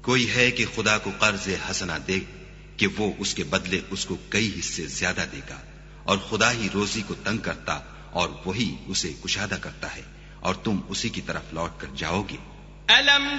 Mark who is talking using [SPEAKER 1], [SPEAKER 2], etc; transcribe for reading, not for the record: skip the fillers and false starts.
[SPEAKER 1] कोई है कि खुदा को कर्ज हसना दे कि वो उसके बदले उसको कई हिस्से ज्यादा देगा, और खुदा ही रोजी को तंग करता और वही उसे कुशादा करता है, और तुम उसी की तरफ लौट कर जाओगे।